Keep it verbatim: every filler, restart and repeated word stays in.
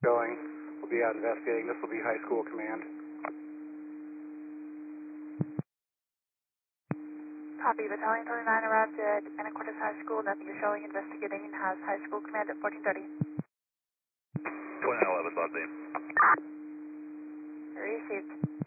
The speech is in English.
Going. We'll be out investigating. This will be high school command. Copy. Battalion twenty-nine arrived at Anacortes High School. Nothing is showing. Investigating and has high school command at fourteen thirty. twenty-nine eleven, Bob Dean. Received.